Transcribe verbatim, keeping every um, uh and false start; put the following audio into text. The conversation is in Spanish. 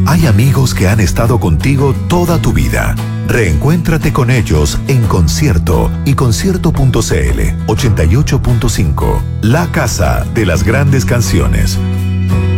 Hay amigos que han estado contigo toda tu vida. Reencuéntrate con ellos en Concierto y concierto punto c l ochenta y ocho punto cinco. La casa de las grandes canciones.